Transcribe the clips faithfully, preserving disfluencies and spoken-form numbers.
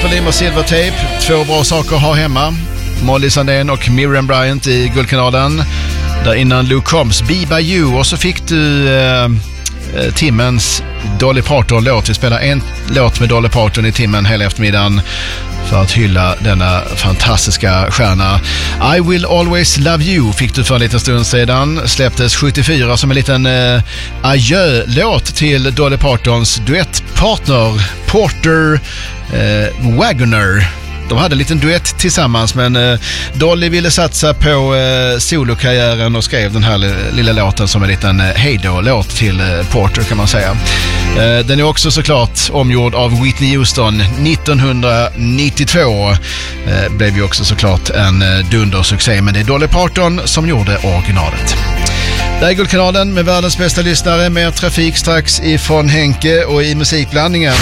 Volym och Silvertape. Två bra saker att ha hemma. Molly Sandén och Miriam Bryant i Guldkanalen. Där innan Luke Combs Be By You. Och så fick du eh, timmens Dolly Parton-låt. Vi spelar en låt med Dolly Parton i timmen hela eftermiddagen för att hylla denna fantastiska stjärna. I Will Always Love You fick du för en liten stund sedan. Släpptes sjuttiofyra som en liten eh, adjö-låt till Dolly Partons duettpartner Porter eh, Wagoner. De hade en liten duett tillsammans, men eh, Dolly ville satsa på eh, solokarriären och skrev den här lilla låten som en liten eh, hejdå-låt till eh, Porter, kan man säga. Eh, den är också såklart omgjord av Whitney Houston nittonhundranittiotvå. Eh, blev ju också såklart en eh, dundersuccé, men det är Dolly Parton som gjorde originalet. Det är Guldkanalen med världens bästa lyssnare, med trafik strax ifrån Henke och i musikblandningen.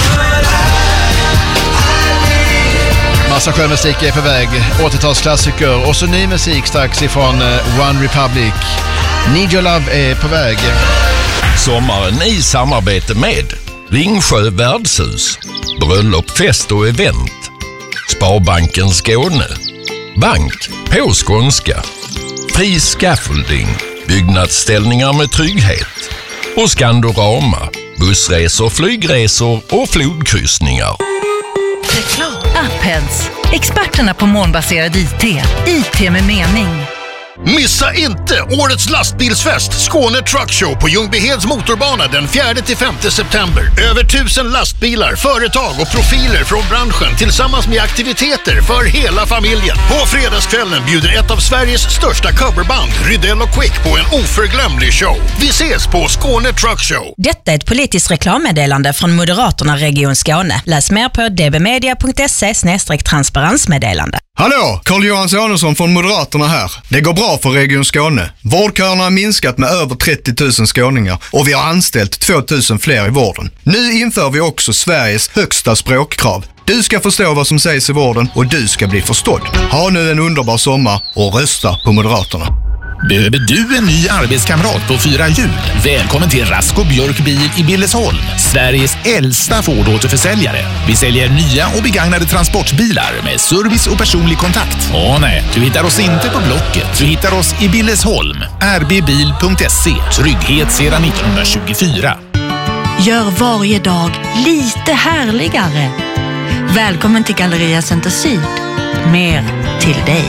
Massa skön musik är på väg, åttiotalsklassiker och så ny musik strax ifrån One Republic. Need Your Love är på väg. Sommaren i samarbete med Ringsjö värdshus, bröllop, fest och event, Sparbanken Skåne, bank på skånska, fri scaffolding, byggnadsställningar med trygghet och Skandorama, bussresor, flygresor och flodkryssningar. Reklam. Appheads, experterna på molnbaserad I T. I T med mening. Missa inte årets lastbilsfest Skåne Truck Show på Ljungbyheds motorbana den fjärde till femte september. Över tusen lastbilar, företag och profiler från branschen tillsammans med aktiviteter för hela familjen. På fredagskvällen bjuder ett av Sveriges största coverband, Rydell och Quick, på en oförglömlig show. Vi ses på Skåne Truck Show. Detta är ett politiskt reklammeddelande från Moderaterna Region Skåne. Läs mer på d b media punkt se slash transparensmeddelande. Hallå, Carl-Johan Sonesson från Moderaterna här. Det går bra för Region Skåne. Vårdköerna har minskat med över trettio tusen skåningar och vi har anställt två tusen fler i vården. Nu inför vi också Sveriges högsta språkkrav. Du ska förstå vad som sägs i vården och du ska bli förstådd. Ha nu en underbar sommar och rösta på Moderaterna. Behöver du en ny arbetskamrat på fyra hjul? Välkommen till Rasko Björk Bil i Billesholm, Sveriges äldsta Ford-återförsäljare. Vi säljer nya och begagnade transportbilar med service och personlig kontakt. Åh nej, du hittar oss inte på Blocket. Du hittar oss i Billesholm. r b bil punkt se. Trygghet sedan nittonhundratjugofyra. Gör varje dag lite härligare. Välkommen till Galleria Center Syd. Mer till dig.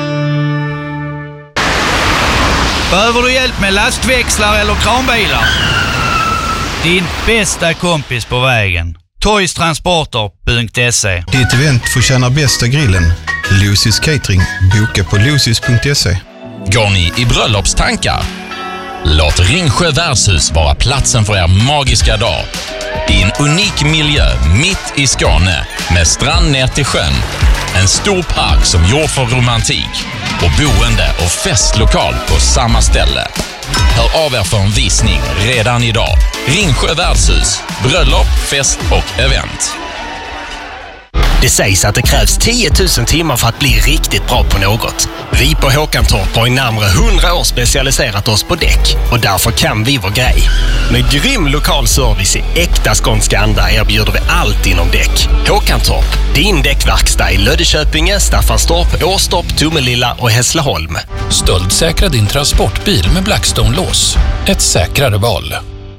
Behöver du hjälp med lastväxlar eller kranbilar? Din bästa kompis på vägen. toys transporter punkt se. Ditt event får tjäna bästa grillen. Lucy's Catering. Boka på lucys punkt se. Går ni i bröllopstankar? Låt Ringsjö värdshus vara platsen för er magiska dag. I en unik miljö mitt i Skåne med strand ner till sjön. En stor park som gjord för romantik och boende och festlokal på samma ställe. Hör av er för en visning redan idag. Ringsjö värdshus, bröllop, fest och event. Det sägs att det krävs tio tusen timmar för att bli riktigt bra på något. Vi på Håkantorp har i närmare hundra år specialiserat oss på däck och därför kan vi vår grej. Med grym lokal service i äkta skånska anda erbjuder vi allt inom däck. Håkantorp, din däckverkstad i Löddeköpinge, Staffanstorp, Åstorp, Tomelilla och Hässleholm. Stöldsäkra din transportbil med Blackstone-lås. Ett säkrare val.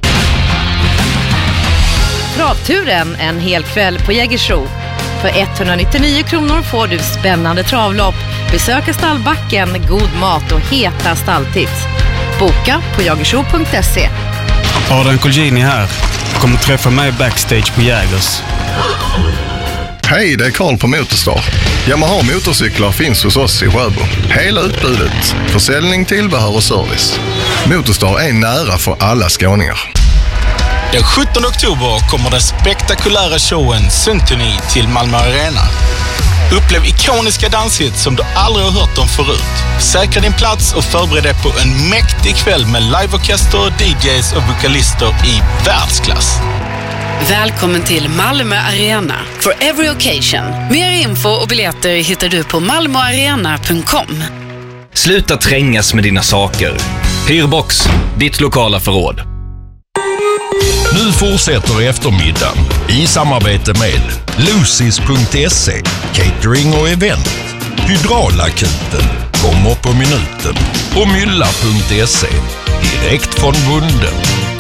Travturen en hel kväll på Jägersro. För etthundranittionio kronor får du spännande travlopp, besöka stallbacken, god mat och heta stalltips. Boka på jagersro punkt se. Adrian Colgjini här. Kommer träffa mig backstage på Jägers. Hej, det är Karl på Motorstar. Yamaha motorcyklar finns hos oss i Sjöbo. Hela utbudet, försäljning, tillbehör och service. Motorstar är nära för alla skåningar. Den sjuttonde oktober kommer den spektakulära showen Symphony till Malmö Arena. Upplev ikoniska danshits som du aldrig har hört om förut. Säkra din plats och förbered dig på en mäktig kväll med liveorkester, D Js och vokalister i världsklass. Välkommen till Malmö Arena for every occasion. Mer info och biljetter hittar du på malmoarena punkt com. Sluta trängas med dina saker. Hyrbox, ditt lokala förråd. Nu fortsätter eftermiddagen i samarbete med Lucys punkt se, catering och event, Hydraulakuten, kommer på minuten och Mylla punkt se, direkt från bonden.